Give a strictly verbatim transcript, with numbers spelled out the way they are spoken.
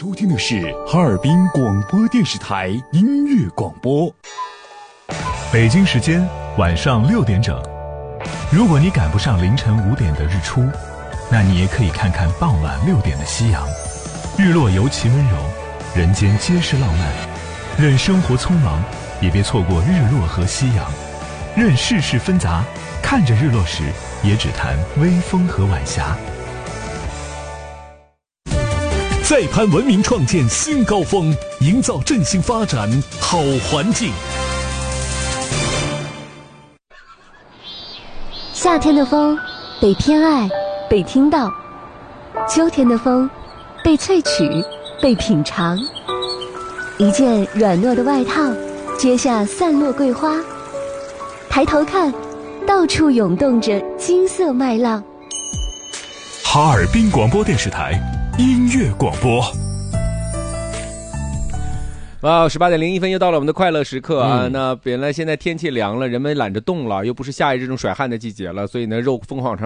收听的是哈尔滨广播电视台音乐广播。 北京时间晚上六点整。如果你赶不上凌晨五点的日出，那你也可以看看傍晚六点的夕阳。日落尤其温柔，人间皆是浪漫。任生活匆忙，也别错过日落和夕阳。任世事纷杂，看着日落时，也只谈微风和晚霞。 再攀文明，创建新高峰，营造振兴发展好环境。 夏天的风被偏爱，被听到；秋天的风被萃取，被品尝。一件软糯的外套，接下散落桂花。抬头看，到处涌动着金色麦浪。 哈尔滨广播电视台音乐广播。 哇，十八点零一分又到了我们的快乐时刻啊！ 嗯、 那本来现在天气凉了，人们懒着动了，又不是夏日这种甩汗的季节了，所以呢，肉凤凰